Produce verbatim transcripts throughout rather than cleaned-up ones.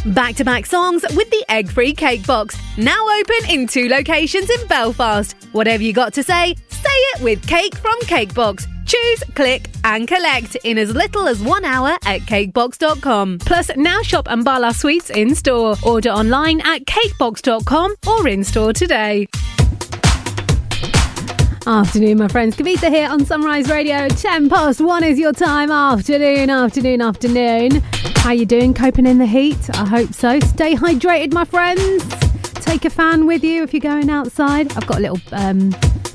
Back-to-back songs with the egg-free cake box. Now open in two locations in Belfast. Whatever you got to say, say it with Cake from Cakebox. Choose, click and collect in as little as one hour at cakebox dot com. Plus, now shop Ambala Sweets in store. Order online at cakebox dot com or in store today. Afternoon, my friends. Kavita here on Sunrise Radio. ten past one is your time. Afternoon, afternoon, afternoon. How you doing? Coping in the heat? I hope so. Stay hydrated, my friends. Take a fan with you if you're going outside. I've got a little um,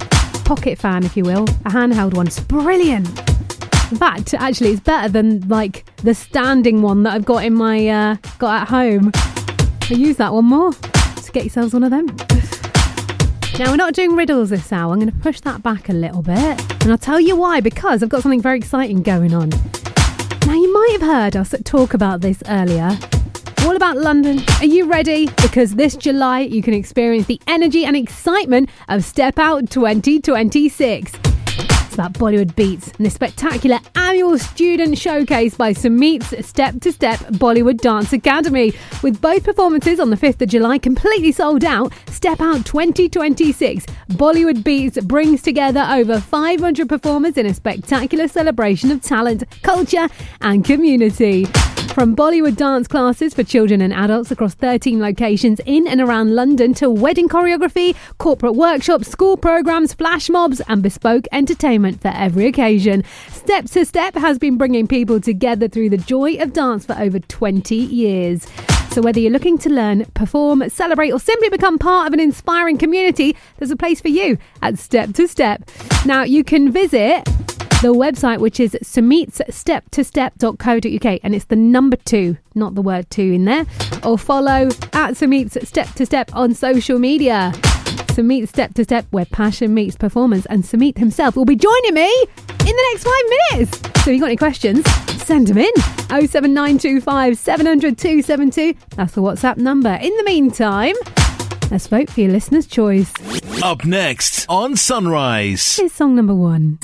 pocket fan, if you will. A handheld one. It's brilliant. In fact, actually, it's better than like the standing one that I've got in my uh, got at home. I use that one more. So get yourselves one of them. Now, we're not doing riddles this hour. I'm going to push that back a little bit. And I'll tell you why, because I've got something very exciting going on. Now, you might have heard us talk about this earlier. All about London. Are you ready? Because this July, you can experience the energy and excitement of Step Out twenty twenty-six. It's about Bollywood beats and the spectacular annual student showcase by Sumeet's Step to Step Bollywood Dance Academy. With both performances on the fifth of July completely sold out, Step Out twenty twenty-six Bollywood Beats brings together over five hundred performers in a spectacular celebration of talent, culture and community. From Bollywood dance classes for children and adults across thirteen locations in and around London to wedding choreography, corporate workshops, school programmes, flash mobs and bespoke entertainment for every occasion. Step to Step has been bringing people together through the joy of dance for over twenty years. So whether you're looking to learn, perform, celebrate or simply become part of an inspiring community, there's a place for you at Step to Step. Now you can visit the website, which is sumeets step to step dot co dot uk, and it's the number two, not the word two in there, or follow at Sumeets Step to Step on social media. Sumeet Step to Step, where passion meets performance, and Sumeet himself will be joining me in the next five minutes. So if you've got any questions, send them in. oh seven nine two five seven hundred two seven two. That's the WhatsApp number. In the meantime, let's vote for your listener's choice. Up next on Sunrise. Here's song number one.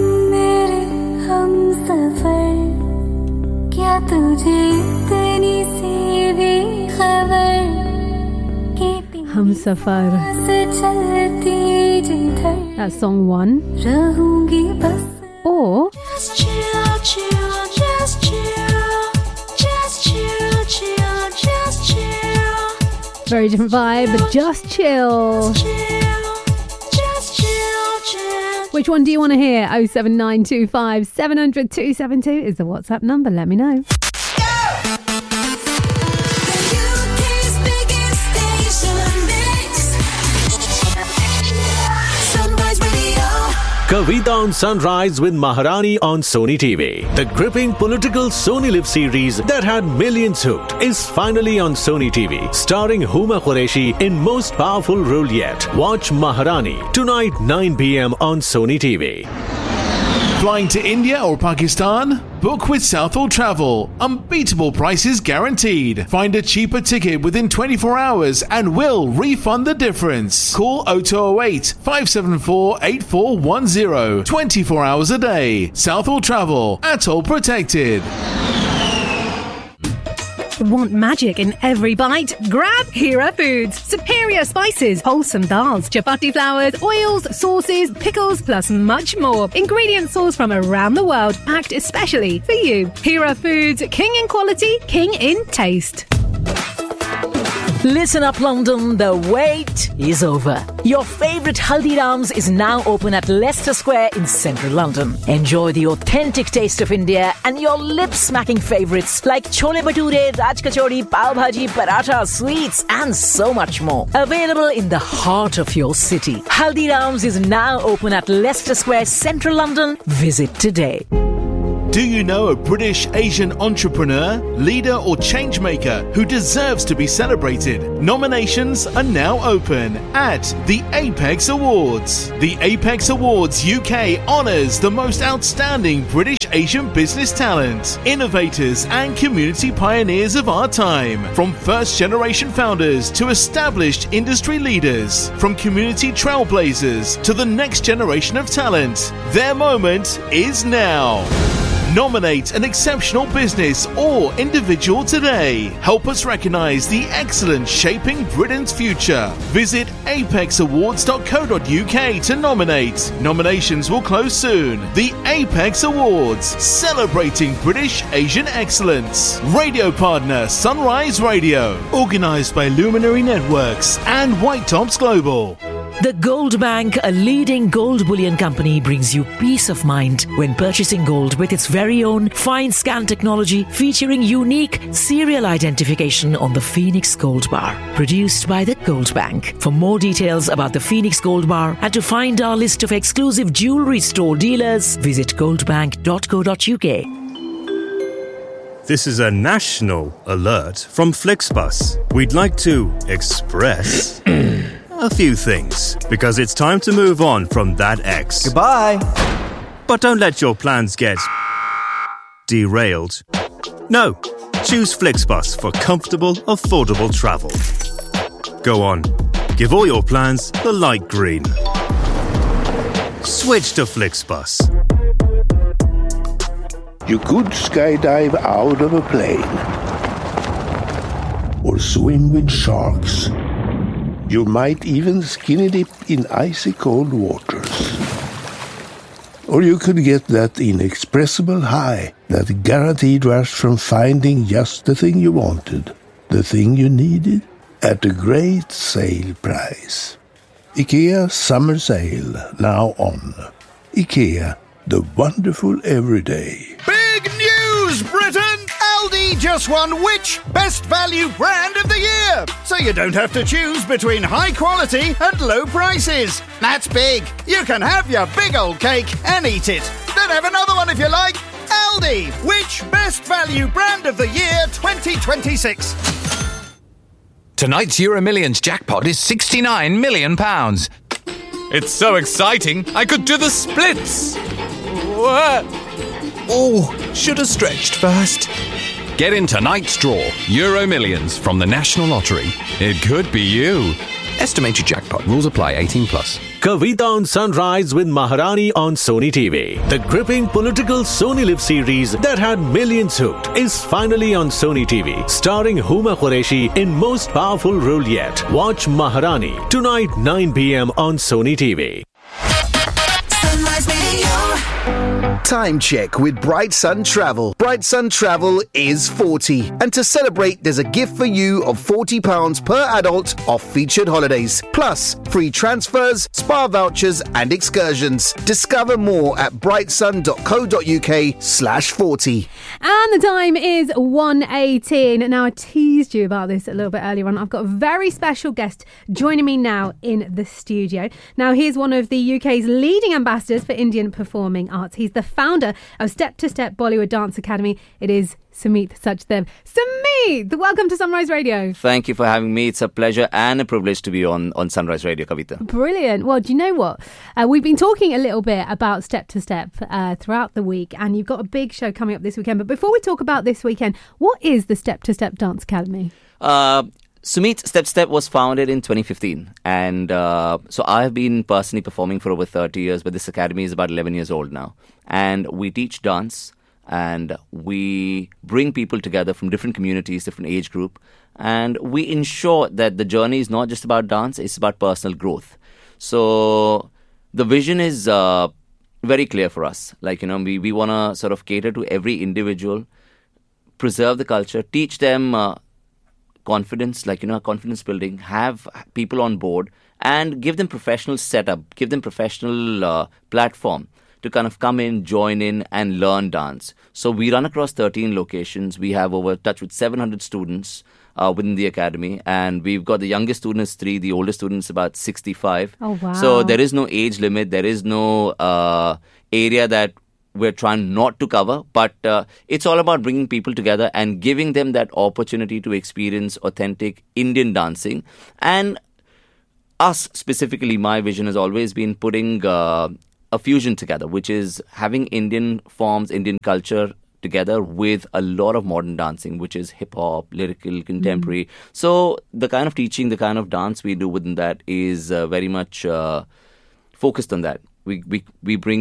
Humsafar. That's song one. Or just chill, chill, just chill, just chill, chill, just chill. Very different vibe, but just chill. Just chill, just chill, chill. Which one do you want to hear? oh seven nine two five seven hundred two seven two is the WhatsApp number. Let me know. Kavita on Sunrise with Maharani on Sony T V. The gripping political Sony Live series that had millions hooked is finally on Sony T V, starring Huma Qureshi in most powerful role yet. Watch Maharani tonight nine p.m. on Sony T V. Flying to India or Pakistan? Book with Southall Travel. Unbeatable prices guaranteed. Find a cheaper ticket within twenty-four hours and we'll refund the difference. Call oh two oh eight, five seven four, eight four one oh. twenty-four hours a day. Southall Travel. Atoll protected. Want magic in every bite? Grab Hira Foods. Superior spices, wholesome dals, chapati flours, oils, sauces, pickles, plus much more. Ingredient sourced from around the world, packed especially for you. Hira Foods, king in quality, king in taste. Listen up, London, the wait is over. Your favourite Haldiram's is now open at Leicester Square in central London. Enjoy the authentic taste of India and your lip-smacking favourites like chole bhature, raj kachori, pav bhaji, paratha, sweets and so much more. Available in the heart of your city. Haldiram's is now open at Leicester Square, central London. Visit today. Do you know a British Asian entrepreneur, leader or change maker who deserves to be celebrated? Nominations are now open at the Apex Awards. The Apex Awards U K honours the most outstanding British Asian business talent, innovators and community pioneers of our time. From first generation founders to established industry leaders, from community trailblazers to the next generation of talent. Their moment is now. Nominate an exceptional business or individual today. Help us recognise the excellence shaping Britain's future. Visit apex awards dot co dot uk to nominate. Nominations will close soon. The Apex Awards, celebrating British Asian excellence. Radio partner Sunrise Radio, organised by Luminary Networks and White Tops Global. The Gold Bank, a leading gold bullion company, brings you peace of mind when purchasing gold with its very own fine scan technology featuring unique serial identification on the Phoenix Gold Bar. Produced by the Gold Bank. For more details about the Phoenix Gold Bar and to find our list of exclusive jewellery store dealers, visit goldbank dot co dot uk. This is a national alert from Flixbus. We'd like to express a few things, because it's time to move on from that ex. Goodbye. But don't let your plans get derailed. No, choose Flixbus for comfortable, affordable travel. Go on, give all your plans the light green. Switch to Flixbus. You could skydive out of a plane or swim with sharks. You might even skinny dip in icy cold waters. Or you could get that inexpressible high, that guaranteed rush from finding just the thing you wanted, the thing you needed, at a great sale price. IKEA Summer Sale, now on. IKEA, the wonderful everyday. Big news, Britain! Aldi just won which Best Value Brand of the Year? So you don't have to choose between high quality and low prices. That's big. You can have your big old cake and eat it. Then have another one if you like. Aldi, which Best Value Brand of the Year twenty twenty-six? Tonight's Euro Millions jackpot is sixty-nine million pounds. It's so exciting, I could do the splits. Oh, should have stretched first. Get in tonight's draw, Euro Millions from the National Lottery. It could be you. Estimated jackpot. Rules apply. eighteen plus. Kavita on Sunrise with Maharani on Sony T V. The gripping political Sony Live series that had millions hooked is finally on Sony T V, starring Huma Qureshi in most powerful role yet. Watch Maharani tonight nine p.m. on Sony T V. Sunrise Radio. Time check with Bright Sun Travel. Bright Sun Travel is forty. And to celebrate, there's a gift for you of forty pounds per adult off featured holidays. Plus, free transfers, spa vouchers and excursions. Discover more at brightsun dot co dot uk slash 40. And the time is one eighteen. Now, I teased you about this a little bit earlier on. I've got a very special guest joining me now in the studio. Now, he's one of the U K's leading ambassadors for Indian performing arts. He's the founder of Step to Step Bollywood Dance Academy. It is Sumeet Sachdev. Sumeet, welcome to Sunrise Radio. Thank you for having me. It's a pleasure and a privilege to be on, on Sunrise Radio, Kavita. Brilliant. Well, do you know what? Uh, we've been talking a little bit about Step to Step uh, throughout the week, and you've got a big show coming up this weekend. But before we talk about this weekend, what is the Step to Step Dance Academy? Uh, Sumeet Step Step was founded in twenty fifteen, and uh, so I have been personally performing for over thirty years, but this academy is about eleven years old now. And we teach dance, and we bring people together from different communities, different age group, and we ensure that the journey is not just about dance, it's about personal growth. So the vision is uh, very clear for us. Like, you know, we, we want to sort of cater to every individual, preserve the culture, teach them uh, confidence, like, you know, confidence building, have people on board and give them professional setup, give them professional uh, platform to kind of come in, join in and learn dance. So we run across thirteen locations. We have over touch with seven hundred students uh, within the academy, and we've got the youngest student is three, the oldest student is about sixty-five. Oh, wow. So there is no age limit. There is no uh, area that we're trying not to cover, but uh, it's all about bringing people together and giving them that opportunity to experience authentic Indian dancing. And us specifically, my vision has always been putting uh, a fusion together, which is having Indian forms, Indian culture together with a lot of modern dancing, which is hip-hop, lyrical, contemporary. Mm. So the kind of teaching, the kind of dance we do within that is uh, very much uh, focused on that. We, we, we bring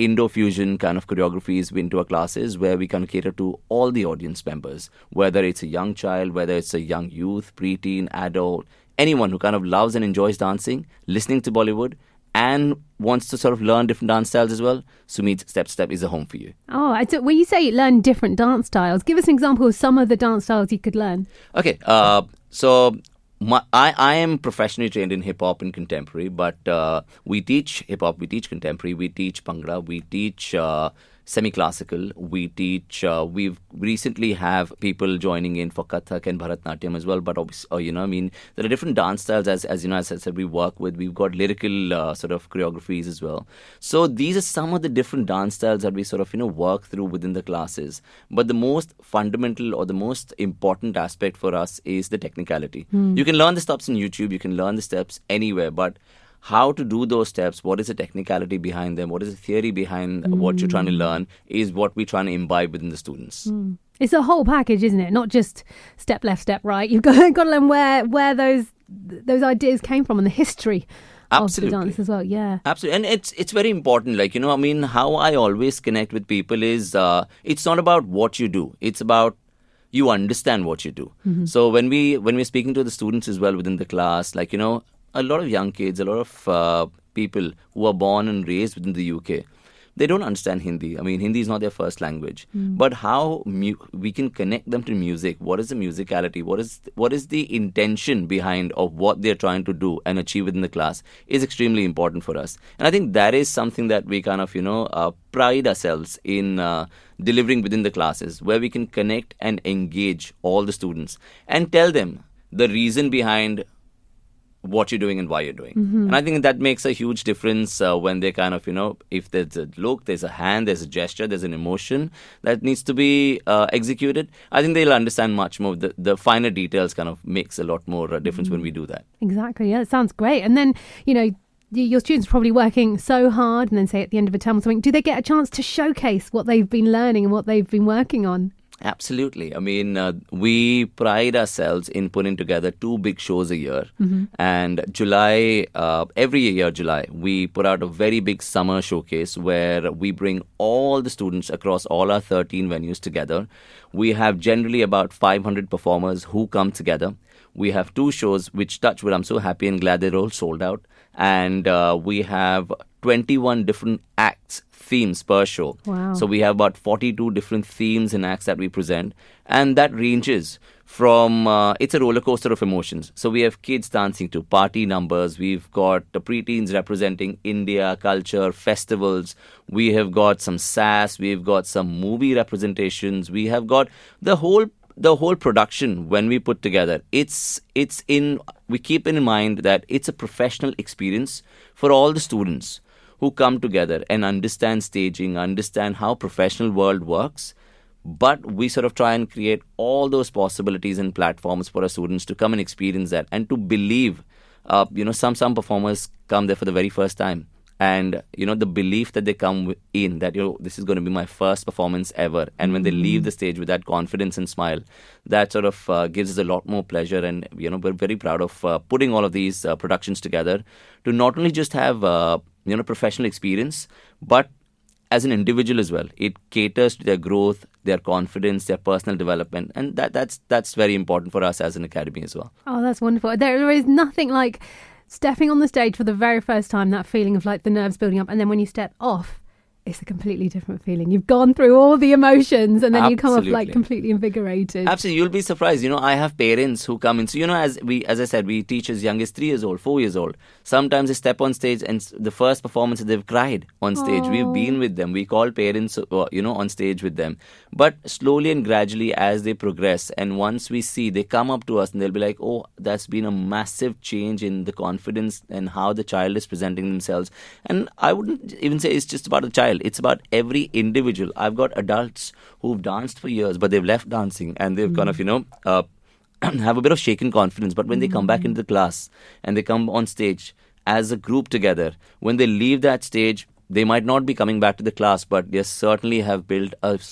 Indo-fusion kind of choreographies into our classes where we kind of cater to all the audience members, whether it's a young child, whether it's a young youth, preteen, adult, anyone who kind of loves and enjoys dancing, listening to Bollywood, and wants to sort of learn different dance styles as well. Sumeet Step Step is a home for you. Oh, I do, when you say learn different dance styles, give us an example of some of the dance styles you could learn. Okay, uh, so my, I, I am professionally trained in hip-hop and contemporary, but uh, we teach hip-hop, we teach contemporary, we teach Bhangra, we teach uh, semi-classical, we teach, uh, we've recently have people joining in for Kathak and Bharatnatyam as well, but obviously, uh, you know, I mean, there are different dance styles, as, as you know, as I said, we work with, we've got lyrical uh, sort of choreographies as well. So these are some of the different dance styles that we sort of, you know, work through within the classes. But the most fundamental or the most important aspect for us is the technicality. Mm. You can learn the steps on YouTube, you can learn the steps anywhere, but how to do those steps, what is the technicality behind them, what is the theory behind mm. what you're trying to learn is what we're trying to imbibe within the students. Mm. It's a whole package, isn't it? Not just step left, step right. You've got, got to learn where where those those ideas came from and the history Absolutely. of the dance as well. Yeah, absolutely. And it's it's very important. Like, you know, I mean, how I always connect with people is uh, it's not about what you do. It's about you understand what you do. Mm-hmm. So when we when we're speaking to the students as well within the class, like, you know, a lot of young kids, a lot of uh, people who are born and raised within the U K, they don't understand Hindi. I mean, Hindi is not their first language. Mm. But how mu- we can connect them to music, what is the musicality, what is what is the intention behind of what they're trying to do and achieve within the class is extremely important for us. And I think that is something that we kind of, you know, uh, pride ourselves in uh, delivering within the classes, where we can connect and engage all the students and tell them the reason behind what you're doing and why you're doing. Mm-hmm. And I think that makes a huge difference uh, when they kind of, you know, if there's a look, there's a hand, there's a gesture, there's an emotion that needs to be uh, executed. I think they'll understand much more. The, the finer details kind of makes a lot more uh, difference mm-hmm. when we do that. Exactly. Yeah, it sounds great. And then, you know, your students are probably working so hard and then say at the end of a term or something, do they get a chance to showcase what they've been learning and what they've been working on? Absolutely. I mean, uh, we pride ourselves in putting together two big shows a year. Mm-hmm. And July, uh, every year, July, we put out a very big summer showcase where we bring all the students across all our thirteen venues together. We have generally about five hundred performers who come together. We have two shows which, touch wood, I'm so happy and glad they're all sold out. And uh, we have twenty-one different acts, themes per show. Wow. So we have about forty-two different themes and acts that we present. And that ranges from, uh, it's a roller coaster of emotions. So we have kids dancing to party numbers. We've got the preteens representing India, culture, festivals. We have got some sass. We've got some movie representations. We have got the whole the whole production when we put together. It's it's in, we keep in mind that it's a professional experience for all the students who come together and understand staging, understand how professional world works. But we sort of try and create all those possibilities and platforms for our students to come and experience that and to believe. Uh, you know, some some performers come there for the very first time. And, you know, the belief that they come in, that, you know, this is going to be my first performance ever. And when they leave the stage with that confidence and smile, that sort of uh, gives us a lot more pleasure. And, you know, we're very proud of uh, putting all of these uh, productions together to not only just have, uh, you know, professional experience, but as an individual as well. It caters to their growth, their confidence, their personal development. And that that's that's very important for us as an academy as well. Oh, that's wonderful. There is nothing like stepping on the stage for the very first time, that feeling of like the nerves building up, and then when you step off, it's a completely different feeling. You've gone through all the emotions and then Absolutely. you come off like completely invigorated. Absolutely. You'll be surprised. You know, I have parents who come in. So, you know, as we, as I said, we teach as young as three years old, four years old. Sometimes they step on stage and the first performance, they've cried on stage. Oh. We've been with them. We call parents, you know, on stage with them. But slowly and gradually as they progress, and once we see, they come up to us and they'll be like, oh, that's been a massive change in the confidence and how the child is presenting themselves. And I wouldn't even say it's just about the child. It's about every individual. I've got adults who've danced for years, but they've left dancing and they've mm. kind of, you know, uh, have a bit of shaken confidence. But when mm. they come back into the class and they come on stage as a group together, when they leave that stage, they might not be coming back to the class, but they certainly have built a